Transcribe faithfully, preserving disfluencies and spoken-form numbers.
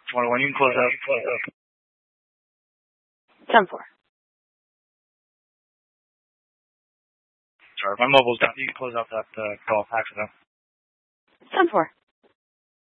twenty-one, you can close up. ten four. Sorry, my mobile's down. You can close out that uh, call. Accident. ten four.